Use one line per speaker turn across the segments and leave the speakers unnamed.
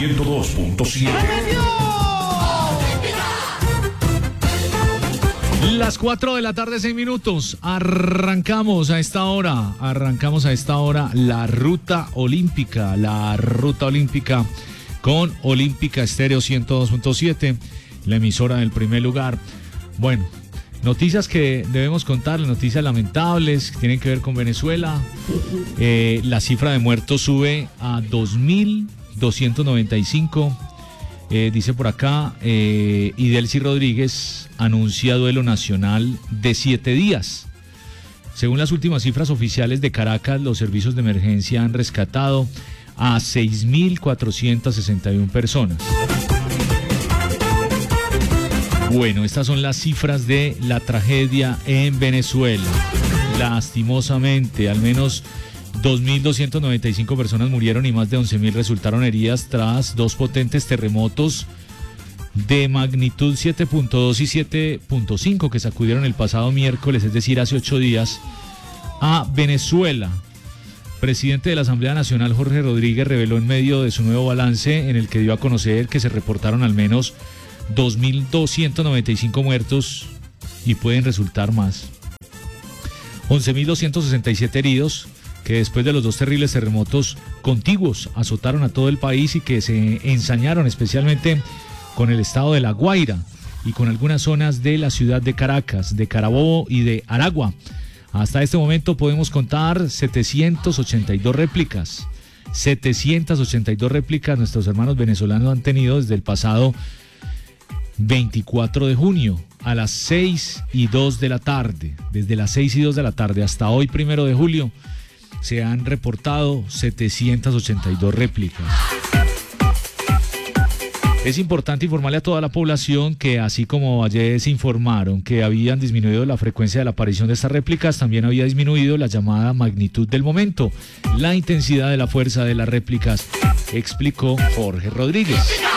102.7.
Las 4 de la tarde, 6 minutos. Arrancamos a esta hora la ruta olímpica con Olímpica Estéreo 102.7, la emisora del primer lugar. Bueno, noticias que debemos contar, noticias lamentables que tienen que ver con Venezuela. La cifra de muertos sube a 2.295. Dice por acá, Idelcy Rodríguez anuncia duelo nacional de 7 días. Según las últimas cifras oficiales de Caracas, los servicios de emergencia han rescatado a 6.461 personas. Bueno, estas son las cifras de la tragedia en Venezuela. Lastimosamente, al menos 2.295 personas murieron y más de 11.000 resultaron heridas tras dos potentes terremotos de magnitud 7.2 y 7.5 que sacudieron el pasado miércoles, es decir, hace 8 días, a Venezuela. Presidente de la Asamblea Nacional, Jorge Rodríguez, reveló en medio de su nuevo balance en el que dio a conocer que se reportaron al menos 2.295 muertos y pueden resultar más. 11.267 heridos, que después de los dos terribles terremotos contiguos azotaron a todo el país y que se ensañaron especialmente con el estado de La Guaira y con algunas zonas de la ciudad de Caracas, de Carabobo y de Aragua. Hasta este momento podemos contar 782 réplicas. 782 réplicas nuestros hermanos venezolanos han tenido desde el pasado 24 de junio a las 6:02 de la tarde. Desde las 6:02 de la tarde hasta hoy, 1 de julio, se han reportado 782 réplicas. Es importante informarle a toda la población que, así como ayer se informaron que habían disminuido la frecuencia de la aparición de estas réplicas, también había disminuido la llamada magnitud del momento, la intensidad de la fuerza de las réplicas, explicó Jorge Rodríguez.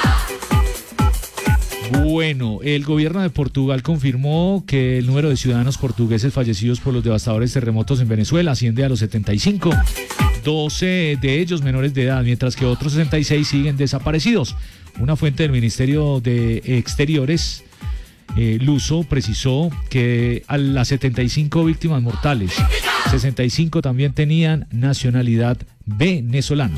Bueno, el gobierno de Portugal confirmó que el número de ciudadanos portugueses fallecidos por los devastadores terremotos en Venezuela asciende a los 75, 12 de ellos menores de edad, mientras que otros 66 siguen desaparecidos. Una fuente del Ministerio de Exteriores, Luso, precisó que a las 75 víctimas mortales, 65 también tenían nacionalidad venezolana.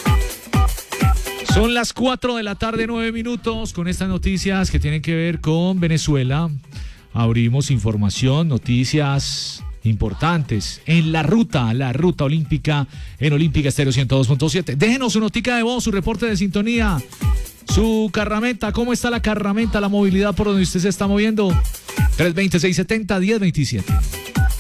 Son las 4 de la tarde, 9 minutos, con estas noticias que tienen que ver con Venezuela. Abrimos información, noticias importantes en la ruta olímpica, en Olímpica Estéreo 102.7. Déjenos su notica de voz, su reporte de sintonía, su carramenta. ¿Cómo está la carramenta, la movilidad por donde usted se está moviendo? 320-670-1027.